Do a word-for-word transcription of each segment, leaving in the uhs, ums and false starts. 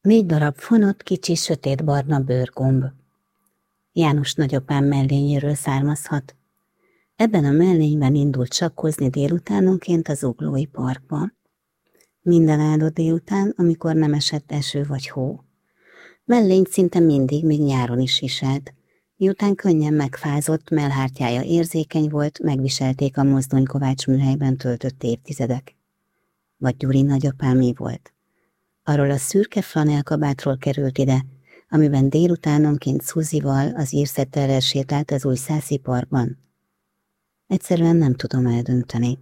Négy darab fonott, kicsi, sötétbarna bőrgomb. János nagyapám mellényéről származhat. Ebben a mellényben indult sakkozni délutánonként az Zuglói Parkba. Minden áldott délután, amikor nem esett eső vagy hó. Mellényt szinte mindig, még nyáron is viselt. Miután könnyen megfázott, mellhártyája érzékeny volt, megviselték a Mozdonykovács műhelyben töltött évtizedek. Vagy Gyuri nagyapámé volt. Arról a szürke flanelkabátról került ide, amiben délutánonként Szuzival az Írszetterrel sétált az Újszászi Parkban. Egyszerűen nem tudom eldönteni.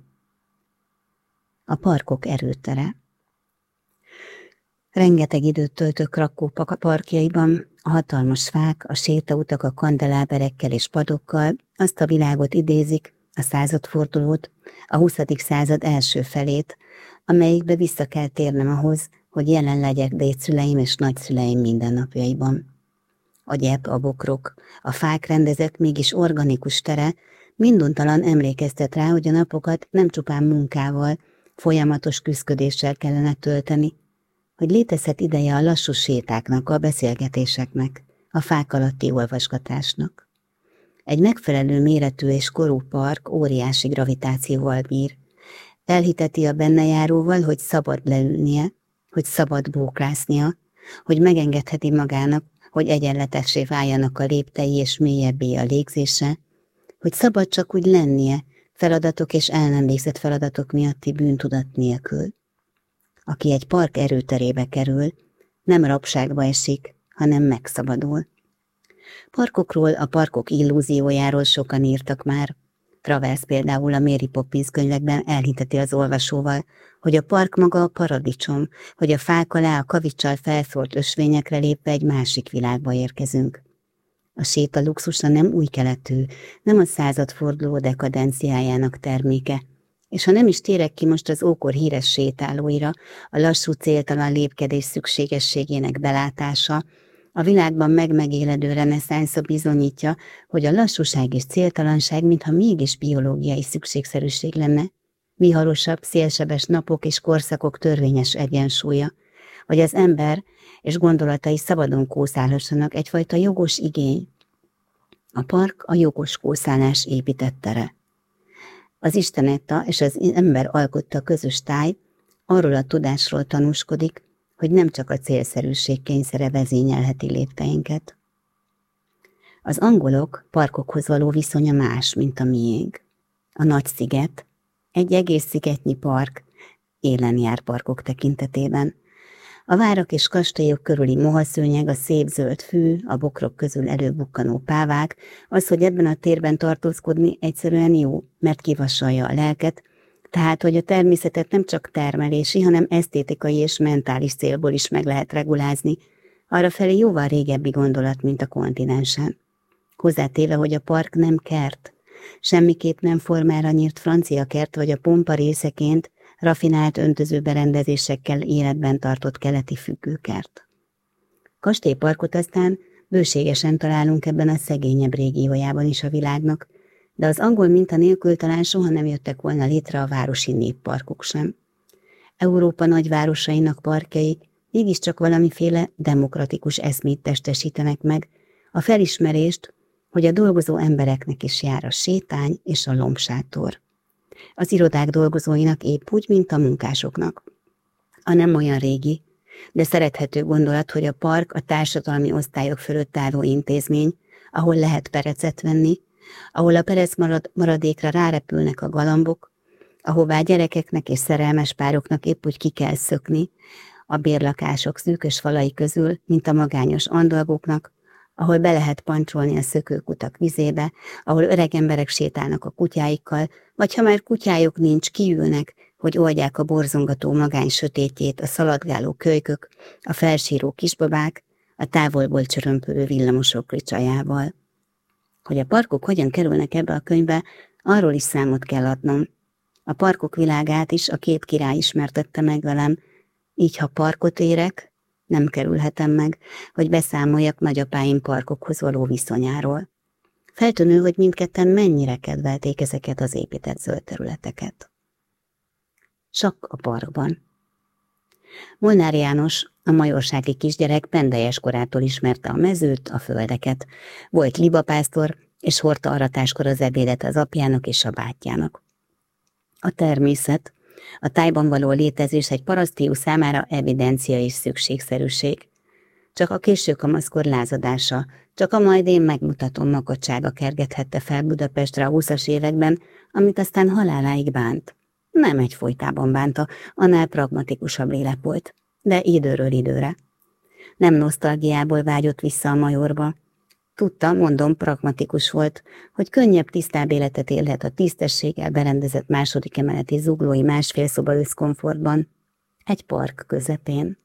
A parkok erőtere. Rengeteg időt töltök Krakkó parkjaiban, a hatalmas fák, a sétautak a kandeláberekkel és padokkal azt a világot idézik, a századfordulót, a huszadik század első felét, amelyikbe vissza kell térnem ahhoz, hogy jelen legyek dédszüleim és nagyszüleim mindennapjaiban. A gyep, a bokrok, a fák rendezett, mégis organikus tere minduntalan emlékeztet rá, hogy a napokat nem csupán munkával, folyamatos küszködéssel kellene tölteni, hogy létezhet ideje a lassú sétáknak, a beszélgetéseknek, a fák alatti olvasgatásnak. Egy megfelelő méretű és korú park óriási gravitációval bír. Elhiteti a benne járóval, hogy szabad leülnie, hogy szabad bókrásznia, hogy megengedheti magának, hogy egyenletessé váljanak a léptei és mélyebbé a légzése, hogy szabad csak úgy lennie, feladatok és el nem végzett feladatok miatti bűntudat nélkül. Aki egy park erőterébe kerül, nem rabságba esik, hanem megszabadul. Parkokról, a parkok illúziójáról sokan írtak már. Travers például a Mary Poppins könyvekben elhiteti az olvasóval, hogy a park maga a paradicsom, hogy a fák alá a kavicsal felszórt ösvényekre lépve egy másik világba érkezünk. A séta luxusa nem új keletű, nem a századforduló dekadenciájának terméke, és ha nem is térek ki most az ókor híres sétálóira, a lassú céltalan lépkedés szükségességének belátása, a világban megmegéledő reneszánsza bizonyítja, hogy a lassúság és céltalanság mintha mégis biológiai szükségszerűség lenne, viharosabb, szélsebes napok és korszakok törvényes egyensúlya, hogy az ember és gondolatai szabadon kószálhassanak, egyfajta jogos igény. A park a jogos kószálás épített tere. Az istenetta és az ember alkotta közös táj arról a tudásról tanúskodik, hogy nem csak a célszerűség kényszere vezényelheti lépteinket. Az angolok parkokhoz való viszonya más, mint a miénk. A nagy sziget, egy egész szigetnyi park, élen jár parkok tekintetében. A várak és kastélyok körüli mohaszőnyeg, a szép zöld fű, a bokrok közül előbukkanó pávák, az, hogy ebben a térben tartózkodni egyszerűen jó, mert kivassalja a lelket, tehát, hogy a természetet nem csak termelési, hanem esztétikai és mentális célból is meg lehet regulázni, arrafelé jóval régebbi gondolat, mint a kontinensen. Hozzátéve, hogy a park nem kert, semmiképp nem formára nyírt francia kert, vagy a pompa részeként rafinált öntözőberendezésekkel életben tartott keleti függőkert. Kastélyparkot aztán bőségesen találunk ebben a szegényebb régiójában is a világnak, de az angol minta nélkül talán soha nem jöttek volna létre a városi népparkok sem. Európa nagyvárosainak parkjai mégiscsak valamiféle demokratikus eszmét testesítenek meg, a felismerést, hogy a dolgozó embereknek is jár a sétány és a lombsátor. Az irodák dolgozóinak épp úgy, mint a munkásoknak. A nem olyan régi, de szerethető gondolat, hogy a park a társadalmi osztályok fölött álló intézmény, ahol lehet perecet venni, ahol a perec marad, maradékra rárepülnek a galambok, ahová gyerekeknek és szerelmes pároknak épp úgy ki kell szökni, a bérlakások szűkös falai közül, mint a magányos andalgóknak, ahol be lehet pancsolni a szökőkutak vizébe, ahol öreg emberek sétálnak a kutyáikkal, vagy ha már kutyájuk nincs, kiülnek, hogy oldják a borzongató magány sötétjét a szaladgáló kölykök, a felsíró kisbabák, a távolból csörömpölő villamosok ricsajával. Hogy a parkok hogyan kerülnek ebbe a könyvbe, arról is számot kell adnom. A parkok világát is a két király ismertette meg velem, így ha parkot érek, nem kerülhetem meg, hogy beszámoljak nagyapáim parkokhoz való viszonyáról. Feltűnő, hogy mindketten mennyire kedvelték ezeket az épített zöld területeket. Sakk a parkban. Molnár János, A majorsági kisgyerek pendeljes korától ismerte a mezőt, a földeket. Volt libapásztor, és hordta aratáskor az ebédet az apjának és a bátyjának. A természet, a tájban való létezés egy parasztfiú számára evidencia és szükségszerűség. Csak a késő kamaszkor lázadása, csak a majd én megmutatom makacsága kergethette fel Budapestre a húszas években, amit aztán haláláig bánt. Nem egyfolytában bánta, annál pragmatikusabb lélek volt, de időről időre. Nem nosztalgiából vágyott vissza a Majorba. Tudta, mondom, pragmatikus volt, hogy könnyebb, tisztább életet élhet a tisztességgel berendezett második emeleti zuglói másfél szoba összkomfortban, egy park közepén.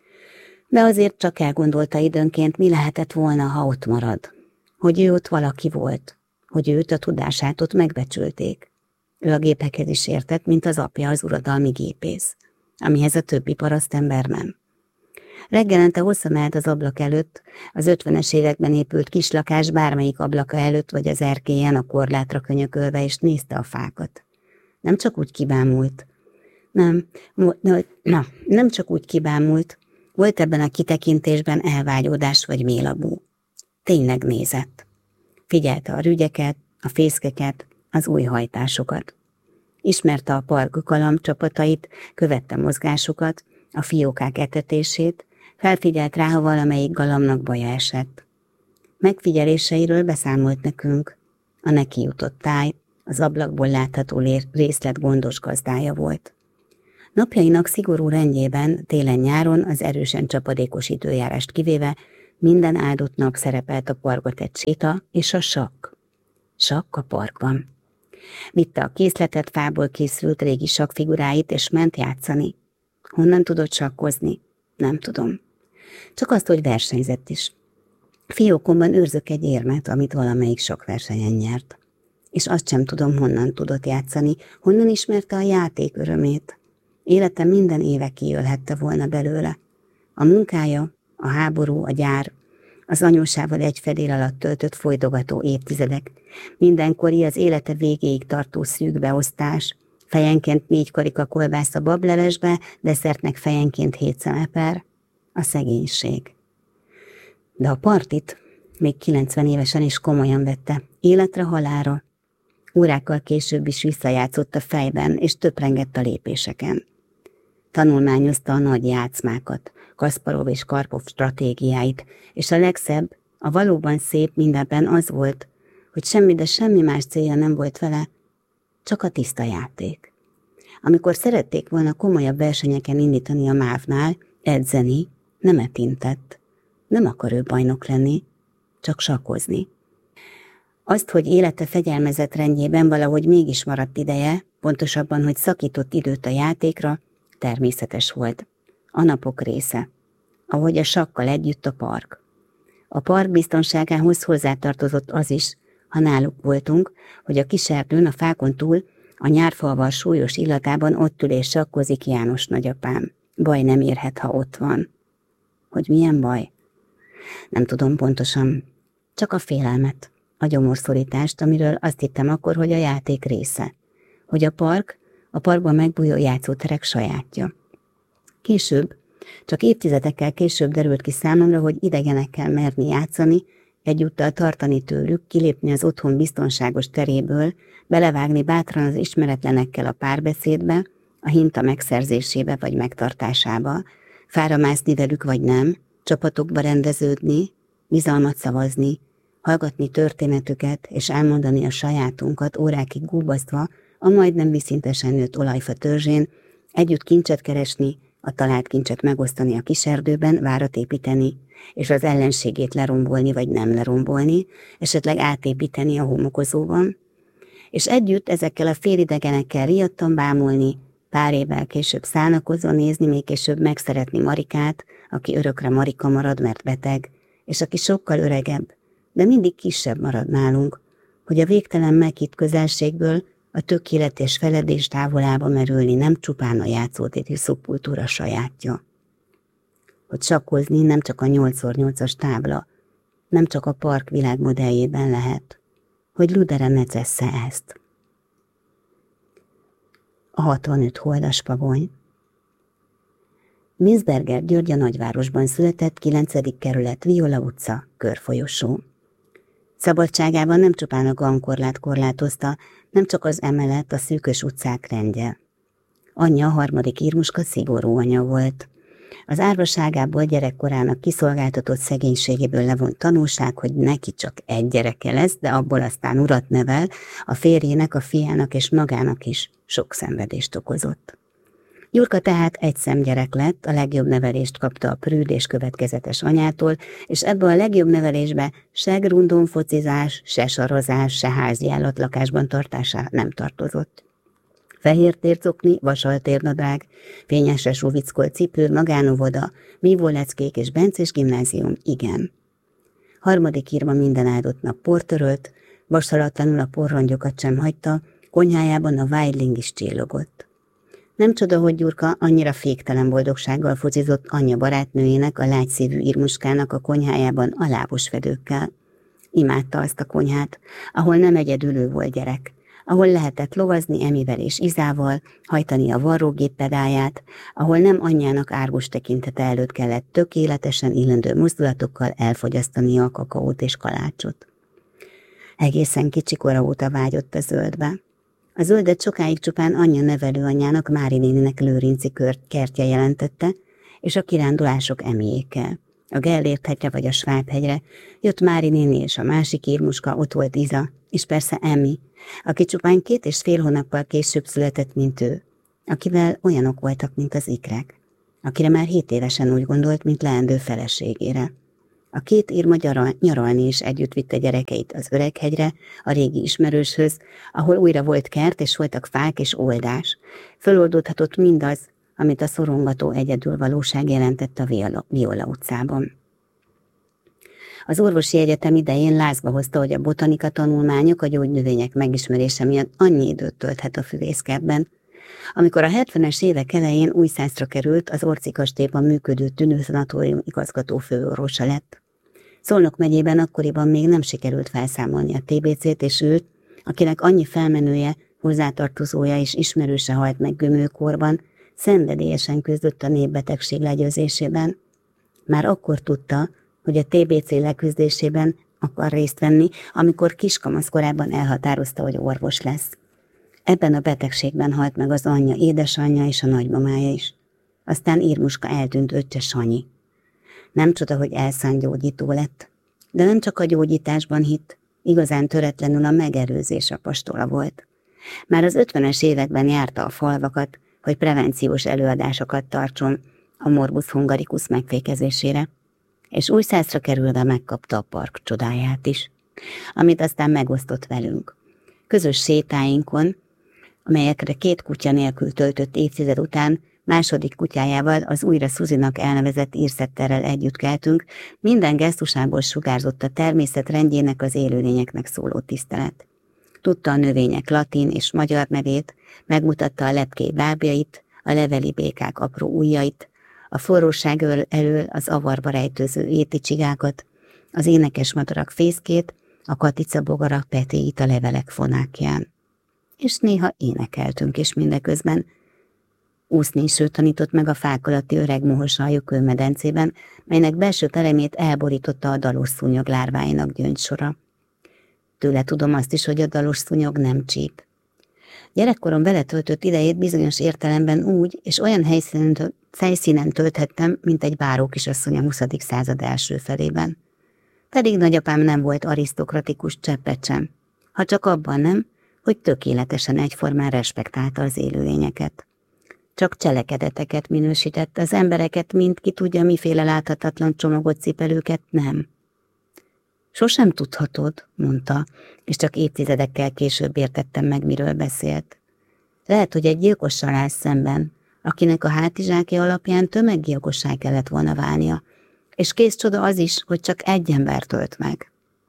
De azért csak elgondolta időnként, mi lehetett volna, ha ott marad. Hogy ő ott valaki volt, hogy őt, a tudását ott megbecsülték. Ő a gépekhez is értett, mint az apja az uradalmi gépész, amihez a többi parasztember nem. Reggelente hosszan állt az ablak előtt, az ötvenes években épült kislakás bármelyik ablaka előtt vagy az erkélyen a korlátra könyökölve, és nézte a fákat. Nem csak úgy kibámult. Nem, na, nem csak úgy kibámult, volt ebben a kitekintésben elvágyódás vagy mélabú. Tényleg nézett. Figyelte a rügyeket, a fészkeket, az új hajtásokat. Ismerte a park kalamcsapatait, követte mozgásukat, a fiókák etetését, felfigyelt rá, ha valamelyik galamnak baja esett. Megfigyeléseiről beszámolt nekünk. A neki jutott táj, az ablakból látható részlet gondos gazdája volt. Napjainak szigorú rendjében, télen-nyáron az erősen csapadékos időjárást kivéve minden áldott nap szerepelt a parkba tett séta és a sakk. Sakk a parkban. Vitte a készletet, fából készült régi sakkfiguráit, és ment játszani. Honnan tudott sakkozni? Nem tudom. Csak azt, hogy versenyzett is. Fiókomban őrzök egy érmet, amit valamelyik sakkversenyen nyert. És azt sem tudom, honnan tudott játszani, honnan ismerte a játék örömét. Élete minden éve kijöhette volna belőle. A munkája, a háború, a gyár, az anyósával egy fedél alatt töltött folytogató évtizedek, mindenkori az élete végéig tartó szűk beosztás, fejenként négy karika kolbász a bablevesbe, desszertnek fejenként hét szemeper, a szegénység. De a partit még kilencven évesen is komolyan vette, életre halálra. Órákkal később is visszajátszott a fejben, és töprengett a lépéseken. Tanulmányozta a nagy játszmákat, Kasparov és Karpov stratégiáit, és a legszebb, a valóban szép mindenben az volt, hogy semmi, de semmi más célja nem volt vele, csak a tiszta játék. Amikor szerették volna komolyabb versenyeken indítani a mávnál, edzeni, nem etintett. Nem akar ő bajnok lenni, csak sakkozni. Azt, hogy élete fegyelmezett rendjében valahogy mégis maradt ideje, pontosabban, hogy szakított időt a játékra, természetes volt. A napok része. Ahogy a sakkal együtt a park. A park biztonságához hozzátartozott az is, ha náluk voltunk, hogy a kiserdőn, a fákon túl, a nyárfalval súlyos illatában ott ül és sakkozik János nagyapám. Baj nem érhet, ha ott van. Hogy milyen baj? Nem tudom pontosan. Csak a félelmet, a gyomorszorítást, amiről azt hittem akkor, hogy a játék része. Hogy a park, a parkban megbújó játszóterek sajátja. Később, csak évtizedekkel később derült ki számomra, hogy idegenekkel merni játszani, egyúttal tartani tőlük, kilépni az otthon biztonságos teréből, belevágni bátran az ismeretlenekkel a párbeszédbe, a hinta megszerzésébe vagy megtartásába, fára mászni velük vagy nem, csapatokba rendeződni, bizalmat szavazni, hallgatni történetüket és elmondani a sajátunkat órákig gúbasztva a majdnem vízszintesen nőtt olajfa törzsén, együtt kincset keresni, a talált kincset megosztani a kiserdőben, várat építeni, és az ellenségét lerombolni vagy nem lerombolni, esetleg átépíteni a homokozóban, és együtt ezekkel a félidegenekkel riadtan bámulni, pár évvel később szánakozva nézni, még később megszeretni Marikát, aki örökre Marika marad, mert beteg, és aki sokkal öregebb, de mindig kisebb marad nálunk, hogy a végtelen meghitt közelségből a tökéletes feledés távolába merülni nem csupán a játszótéri szubkultúra sajátja. Hogy sakkozni nem csak a nyolc szor nyolcas tábla, nem csak a park világmodelljében lehet, hogy Ludere necessze ezt. A hatvanöt holdas pagony. Minsberger György a nagyvárosban született, kilencedik kerület, Viola utca, körfolyosó. Szabadságában nem csupán a gangkorlát korlátozta, nem csak az emelet, a szűkös utcák rendje. Anyja, a harmadik Irmuska szigorú anya volt. Az árvaságából gyerekkorának kiszolgáltatott szegénységéből levont tanulság, hogy neki csak egy gyereke lesz, de abból aztán urat nevel, a férjének, a fiának és magának is sok szenvedést okozott. Gyurka tehát egy szemgyerek lett, a legjobb nevelést kapta a prűd és következetes anyától, és ebbe a legjobb nevelésbe se grundon focizás, se sarozás, se házi állatlakásban tartása nem tartozott. Fehér tércokni, vasaltérnadrág, fényesre uvickolt cipő, magánóvoda, mívóleckék és bencés gimnázium, igen. Harmadik Irma minden áldott nap portörölt, vasalatlanul a porrongyokat sem hagyta, konyhájában a Weidling is csillogott. Nem csoda, hogy Gyurka annyira féktelen boldogsággal focizott anyja barátnőjének, a lágyszívű Irmuskának a konyhájában a lábos fedőkkel. Imádta azt a konyhát, ahol nem egyedül ő volt gyerek, ahol lehetett lovazni Emivel és Izával, hajtani a varrógép pedáját, ahol nem anyjának árgus tekintete előtt kellett tökéletesen illendő mozdulatokkal elfogyasztania a kakaót és kalácsot. Egészen kicsikora óta vágyott a zöldbe. A zöldet sokáig csupán anyja nevelőanyjának, Mári néninek Lőrinci kertje jelentette, és a kirándulások Emiékkel. A Gellért-hegyre vagy a Sváb-hegyre jött Mári néni és a másik Irmuska, ott volt Iza, és persze Emi, aki csupán két és fél hónappal később született, mint ő, akivel olyanok voltak, mint az ikrek, akire már hét évesen úgy gondolt, mint leendő feleségére. A két Irma nyaralni is együtt vitte gyerekeit az Öreghegyre, a régi ismerőshöz, ahol újra volt kert, és voltak fák és oldás. Föloldódhatott mindaz, amit a szorongató egyedülvalóság jelentett a Viola, Viola utcában. Az orvosi egyetem idején lázba hozta, hogy a botanika tanulmányok, a gyógynövények megismerése miatt annyi időt tölthet a füvészkertben. Amikor a hetvenes évek elején Újszászra került, az Orci kastélyban működő tüdőszanatórium igazgató főorvosa lett. Szolnok megyében akkoriban még nem sikerült felszámolni a té bé cét, és őt, akinek annyi felmenője, hozzátartozója és ismerőse halt meg gömőkorban, szenvedélyesen küzdött a népbetegség legyőzésében. Már akkor tudta, hogy a té bé cé leküzdésében akar részt venni, amikor kiskamaszkorában elhatározta, hogy orvos lesz. Ebben a betegségben halt meg az anyja, édesanyja és a nagymamája is. Aztán Irmuska eltűnt öccse Sanyi. Nem csoda, hogy elszánt gyógyító lett, de nem csak a gyógyításban hitt, igazán töretlenül a megerőzés apostola volt. Már az ötvenes években járta a falvakat, hogy prevenciós előadásokat tartson a morbus hungaricus megfékezésére, és Újszászra kerülve megkapta a park csodáját is, amit aztán megosztott velünk. Közös sétáinkon, amelyekre két kutya nélkül töltött évtized után, második kutyájával, az újra Szuzinak elnevezett írszetterrel együtt keltünk, minden gesztusából sugárzott a természet rendjének, az élőlényeknek szóló tisztelet. Tudta a növények latin és magyar nevét, megmutatta a lepkély bábjait, a leveli békák apró ujjait, a forróság elől az avarba rejtőző éticsigákat, az énekes madarak fészkét, a katica bogarak petéit a levelek fonákján. És néha énekeltünk is mindeközben. Úszni is ő tanított meg a fák alatti öreg mohosaljú kőmedencében, melynek belső peremét elborította a dalos szúnyog lárváinak gyöngysora. Tőle tudom azt is, hogy a dalos szúnyog nem csíp. Gyerekkorom beletöltött idejét bizonyos értelemben úgy, és olyan helyszínen, helyszínen tölthettem, mint egy bárókisasszony a huszadik század első felében. Pedig nagyapám nem volt arisztokratikus cseppet sem, ha csak abban nem, hogy tökéletesen egyformán respektálta az élőlényeket. Csak cselekedeteket minősített, az embereket, mint ki tudja, miféle láthatatlan csomagot cipelőket nem. Sosem tudhatod, mondta, és csak évtizedekkel később értettem meg, miről beszélt. Lehet, hogy egy gyilkossal áll szemben, akinek a hátizsákja alapján tömeggyilkossá kellett volna válnia, és kész csoda az is, hogy csak egy ember tölt meg.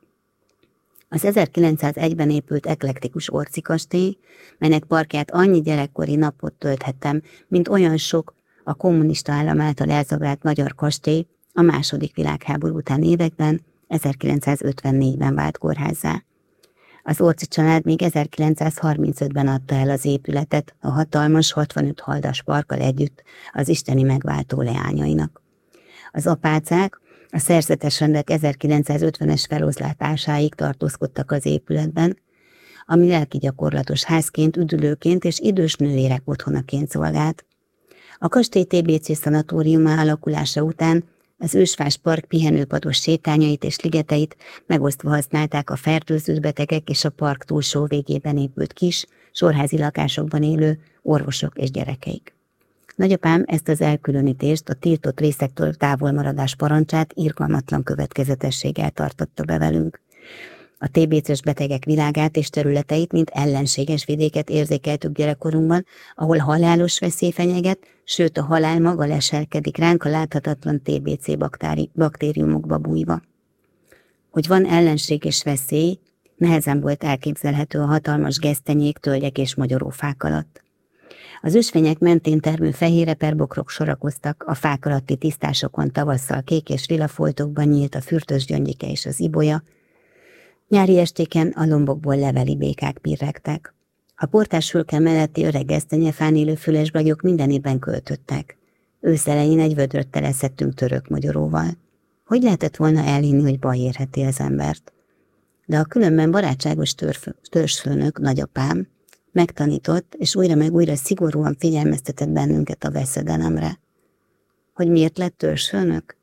Az ezerkilencszázegyben épült eklektikus Orci kastély, melynek parkját annyi gyerekkori napot tölthettem, mint olyan sok a kommunista állam által elzabrált magyar kastély a második világháború után években, ezerkilencszázötvennégyben vált kórházzá. Az Orczy család még ezerkilencszázharmincötben adta el az épületet a hatalmas hatvanöt haldas parkkal együtt az isteni megváltó leányainak. Az apácák a szerzetes rendek ezerkilencszázötvenes feloszlatásáig tartózkodtak az épületben, ami lelki gyakorlatos házként, üdülőként és idős nővérek otthonaként szolgált. A kastély té bé cé szanatóriuma alakulása után az ősfás park pihenőpados sétányait és ligeteit megosztva használták a fertőzött betegek és a park túlsó végében épült kis, sorházi lakásokban élő orvosok és gyerekeik. Nagyapám ezt az elkülönítést, a tiltott részektől távolmaradás parancsát irgalmatlan következetességgel tartotta be velünk. A té bé cés betegek világát és területeit, mint ellenséges vidéket érzékeltük gyerekkorunkban, ahol halálos veszély fenyeget, sőt a halál maga leselkedik ránk a láthatatlan té bé cé baktári, baktériumokba bújva. Hogy van ellenséges veszély, nehezen volt elképzelhető a hatalmas gesztenyék, tölgyek és magyarófák alatt. Az ösvények mentén termő fehéreperbokrok sorakoztak, a fák alatti tisztásokon tavasszal kék és lila foltokban nyílt a fürtös gyöngyike és az ibolya, nyári estéken a lombokból leveli békák pirregtek. A portás fülke melletti öreg gesztenyefán élő fülesbagyok minden évben költöttek. Őszelején egy vödröt teleszettünk török magyaróval. Hogy lehetett volna elhinni, hogy baj érheti az embert? De a különben barátságos törzsfőnök, nagyapám, megtanított, és újra meg újra szigorúan figyelmeztetett bennünket a veszedelemre. Hogy miért lett törzsfőnök?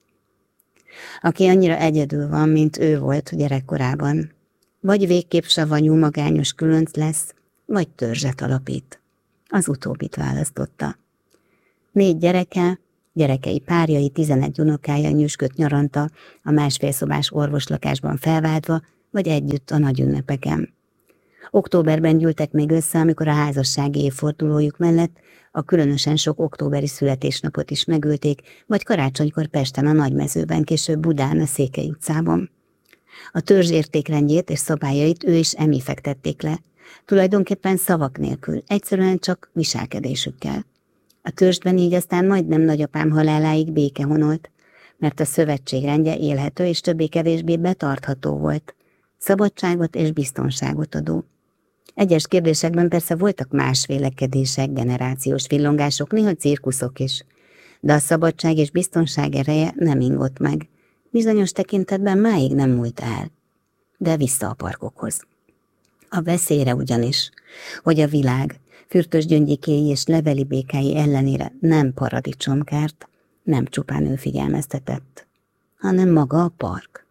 Aki annyira egyedül van, mint ő volt gyerekkorában. Vagy végképp savanyú, magányos különc lesz, vagy törzset alapít. Az utóbbit választotta. Négy gyereke, gyerekei párjai, tizenegy unokája nyüskött nyaranta a másfélszobás orvoslakásban felváltva, vagy együtt a nagy ünnepeken. Októberben gyűltek még össze, amikor a házassági évfordulójuk mellett a különösen sok októberi születésnapot is megölték, vagy karácsonykor Pesten a Nagymezőben, később Budán a Székely utcában. A törzs értékrendjét és szabályait ő és Emi fektették le, tulajdonképpen szavak nélkül, egyszerűen csak viselkedésükkel. A törzsben így aztán majdnem nagyapám haláláig béke honolt, mert a szövetség rendje élhető és többé-kevésbé betartható volt, szabadságot és biztonságot adó. Egyes kérdésekben persze voltak más vélekedések, generációs villongások, néha cirkuszok is, de a szabadság és biztonság ereje nem ingott meg. Bizonyos tekintetben máig nem múlt el, de vissza a parkokhoz. A veszélyre ugyanis, hogy a világ fürtös gyöngyikéi és leveli békái ellenére nem paradicsomkárt, nem csupán ő figyelmeztetett, hanem maga a park.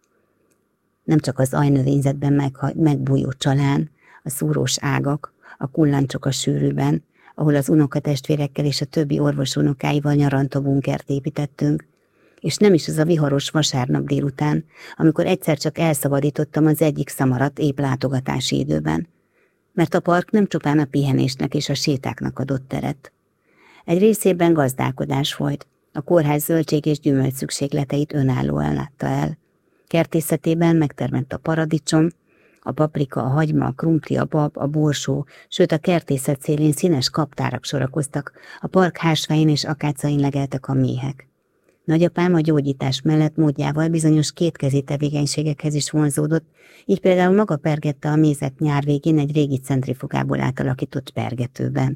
Nem csak az ajnövényzetben megha- megbújó csalán, a szúrós ágak, a kullancsok a sűrűben, ahol az unokatestvérekkel és a többi orvos unokáival nyaranta bunkert építettünk, és nem is az a viharos vasárnap délután, amikor egyszer csak elszabadítottam az egyik szamarat épp látogatási időben, mert a park nem csupán a pihenésnek és a sétáknak adott teret. Egy részében gazdálkodás folyt, a kórház zöldség és gyümölcs szükségleteit önállóan látta el. Kertészetében megtermett a paradicsom, a paprika, a hagyma, a krumpli, a bab, a borsó, sőt a kertészet szélén színes kaptárak sorakoztak, a park hásváin és akácain legeltek a méhek. Nagyapám a gyógyítás mellett módjával bizonyos kétkezi tevékenységekhez is vonzódott, így például maga pergette a mézet nyár végén egy régi centrifugából átalakított pergetőben.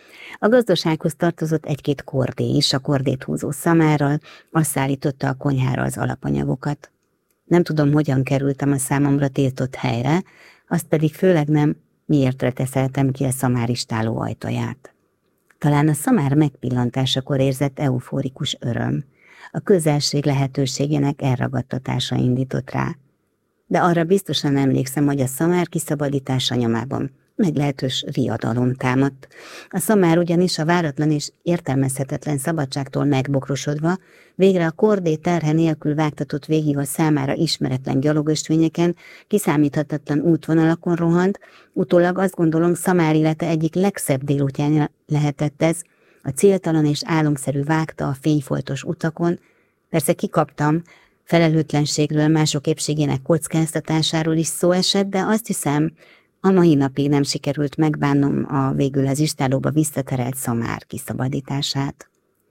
A gazdasághoz tartozott egy-két kordé is, a kordét húzó szamárral, azt szállította a konyhára az alapanyagokat. Nem tudom, hogyan kerültem a számomra tiltott helyre, azt pedig főleg nem, miért reteszeltem ki a szamáristáló ajtaját. Talán a szamár megpillantásakor érzett eufórikus öröm, a közelség lehetőségének elragadtatása indított rá. De arra biztosan emlékszem, hogy a szamár kiszabadítása nyomában meglehetős riadalom támadt. A szamár ugyanis a váratlan és értelmezhetetlen szabadságtól megbokrosodva végre a kordé terhe nélkül vágtatott végig a számára ismeretlen gyalogösvényeken, kiszámíthatatlan útvonalakon rohant, utólag azt gondolom szamár élete egyik legszebb délután lehetett ez, a céltalan és álomszerű vágta a fényfoltos utakon, persze kikaptam, felelőtlenségről, mások épségének kockáztatásáról is szó esett, de azt hiszem, a mai napig nem sikerült megbánnom a végül az istálóba visszaterelt szamár kiszabadítását.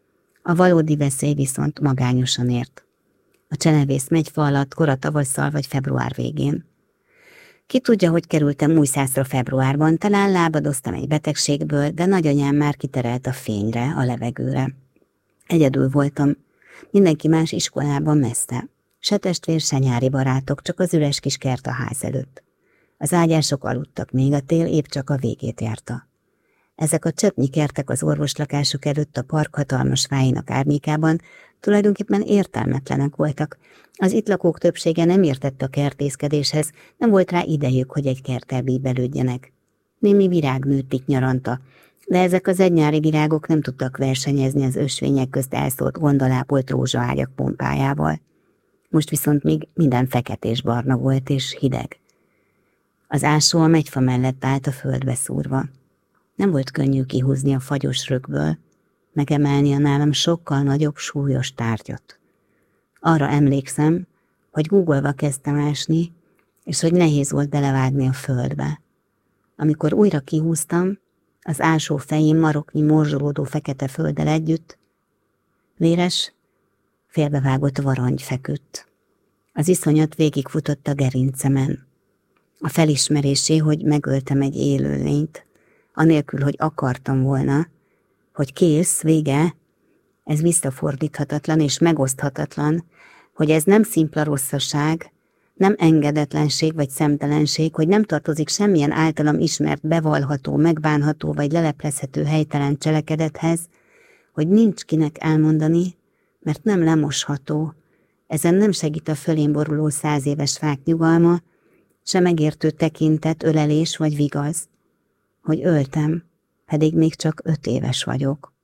A valódi veszély viszont magányosan ért. A csenevész megyfa alatt kora tavasszal vagy február végén. Ki tudja, hogy kerültem Újszászra februárban, talán lábadoztam egy betegségből, de nagyanyám már kiterelt a fényre, a levegőre. Egyedül voltam, mindenki más iskolában messze. Se testvér, se nyári barátok, csak az üres kis kert a ház előtt. Az ágyások aludtak, még a tél épp csak a végét járta. Ezek a csöpnyi kertek az orvoslakások előtt a park hatalmas fáinak árnyékában tulajdonképpen értelmetlenek voltak. Az itt lakók többsége nem értett a kertészkedéshez, nem volt rá idejük, hogy egy kerttel bíbelődjenek. Némi virág nőtt itt nyaranta, de ezek az egynyári virágok nem tudtak versenyezni az ösvények közt elszólt gondolápolt rózsaágyak pompájával. Most viszont még minden feketés-barna volt és hideg. Az ásó a megyfa mellett állt a földbe szúrva. Nem volt könnyű kihúzni a fagyos rögből, megemelni a nálam sokkal nagyobb, súlyos tárgyat. Arra emlékszem, hogy guggolva kezdtem ásni, és hogy nehéz volt belevágni a földbe. Amikor újra kihúztam, az ásó fején maroknyi morzsolódó fekete földdel együtt, véres, félbevágott varangy feküdt. Az iszonyat végigfutott a gerincemen. A felismerésé, hogy megöltem egy élőlényt, anélkül, hogy akartam volna, hogy kész, vége, ez visszafordíthatatlan és megoszthatatlan, hogy ez nem szimpla rosszaság, nem engedetlenség vagy szemtelenség, hogy nem tartozik semmilyen általam ismert, bevallható, megbánható vagy leleplezhető helytelen cselekedethez, hogy nincs kinek elmondani, mert nem lemosható, ezen nem segít a fölén boruló száz éves fák nyugalma, se megértő tekintet, ölelés vagy vigaz, hogy öltem, pedig még csak öt éves vagyok.